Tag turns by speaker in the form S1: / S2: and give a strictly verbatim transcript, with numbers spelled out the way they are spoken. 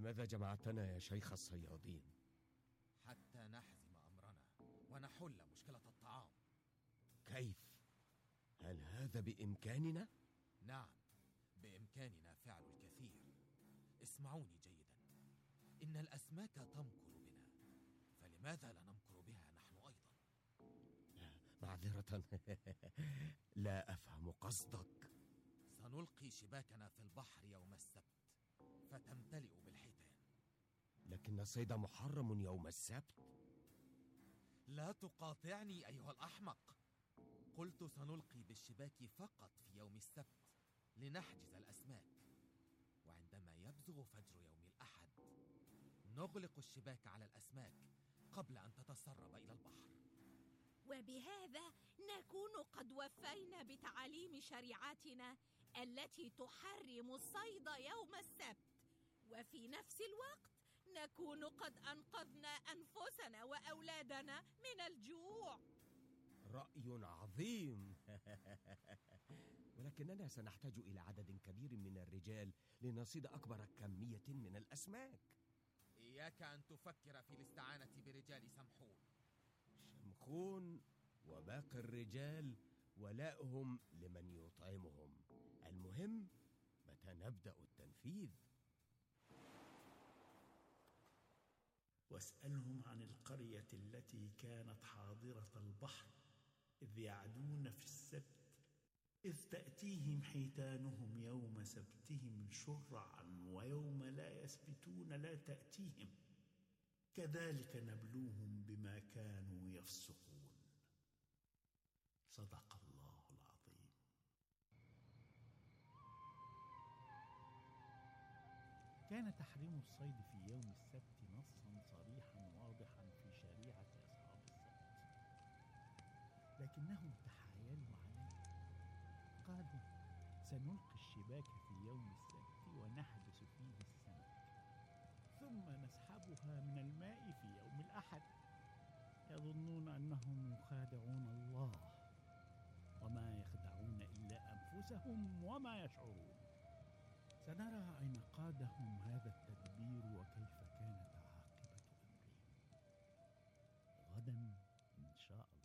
S1: لماذا جمعتنا يا شيخ الصيادين؟
S2: حتى نحزم أمرنا ونحل مشكلة الطعام.
S1: كيف؟ هل هذا بإمكاننا؟
S2: نعم، بإمكاننا فعل الكثير. اسمعوني جيدا، إن الأسماك تمكر بنا، فلماذا لا نمكر بها نحن أيضا؟
S1: معذرة لا أفهم قصدك.
S2: سنلقي شباكنا في البحر يوم السبت فتمتلئ بالحيتان.
S1: لكن الصيد محرم يوم السبت.
S2: لا تقاطعني أيها الأحمق، قلت سنلقي بالشباك فقط في يوم السبت لنحجز الأسماك، وعندما يبزغ فجر يوم الأحد نغلق الشباك على الأسماك قبل أن تتسرب إلى البحر.
S3: وبهذا نكون قد وفينا بتعاليم شريعتنا التي تحرم الصيد يوم السبت، وفي نفس الوقت نكون قد أنقذنا أنفسنا وأولادنا من الجوع.
S1: رأي عظيم. ولكننا سنحتاج إلى عدد كبير من الرجال لنصيد أكبر كمية من الأسماك.
S2: إياك أن تفكر في الاستعانة برجال سمحون.
S1: شمخون وباقي الرجال ولاؤهم لمن يطعمهم. المهم متى نبدأ التنفيذ.
S4: واسألهم عن القرية التي كانت حاضرة البحر إذ يعدون في السبت إذ تأتيهم حيتانهم يوم سبتهم شرعا ويوم لا يسبتون لا تأتيهم كذلك نبلوهم بما كانوا يفسقون. صدق الله العظيم.
S5: كان تحريم الصيد في يوم السبت نصا صريحا واضحا في شريعة أصحاب السبت، لكنهم تحايلوا عليه. قالوا سنلقي الشباك في يوم السبت ونحبس فيه السمك ثم نسحبها من الماء في يوم الأحد. يظنون أنهم يخادعون الله وما يخدعون إلا أنفسهم وما يشعرون. سنرى أين قادهم هذا التدبير وكيف كانت عاقبة أمرهم غدا إن شاء الله.